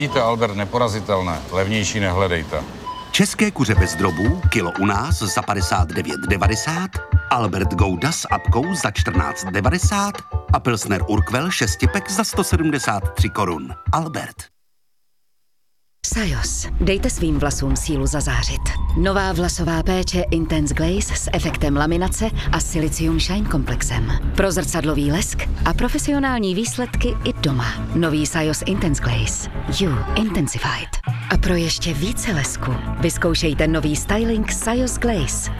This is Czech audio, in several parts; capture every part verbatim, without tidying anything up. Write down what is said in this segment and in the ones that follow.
Vidíte, Albert, neporazitelné. Levnější nehledejte. České kuře bez drobů, kilo u nás za padesát devět devadesát, Albert Gouda s apkou za čtrnáct devadesát a Pilsner Urquell šestipek za sto sedmdesát tři korun. Albert. Sajos. Dejte svým vlasům sílu zazářit. Nová vlasová péče Intense Glaze s efektem laminace a Silicium Shine komplexem. Pro zrcadlový lesk a profesionální výsledky i doma. Nový Sajos Intense Glaze. You Intensified. A pro ještě více lesku vyzkoušejte nový styling Sajos Glaze.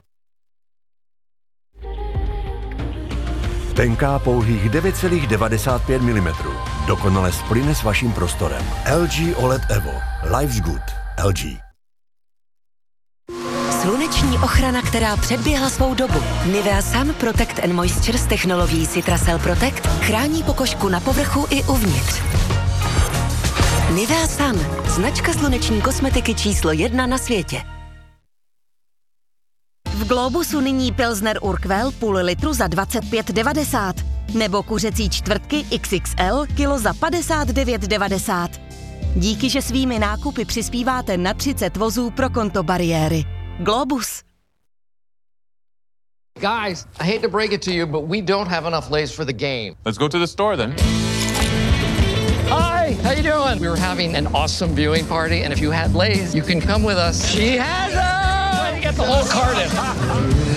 Tenká pouhých devět celá devadesát pět milimetrů. Dokonale splyne s vaším prostorem. L G O L E D Evo. Life's good. L G. Sluneční ochrana, která předběhla svou dobu. Nivea Sun Protect and Moisture s technologií Citracel Protect chrání pokožku na povrchu i uvnitř. Nivea Sun, značka sluneční kosmetiky číslo jedna na světě. V Globusu nyní Pilsner Urquell půl litru za dvacet pět devadesát. Nebo kuřecí čtvrtky X X L kilo za padesát devět devadesát. Díky, že svými nákupy přispíváte na třicet vozů pro konto bariéry. Globus. Guys, I hate to break it to you, but we don't have enough Lay's for the game. Let's go to the store then. Hi, how you doing? We were having an awesome viewing party, and if you had Lay's, you can come with us. She has them! Get the whole carton.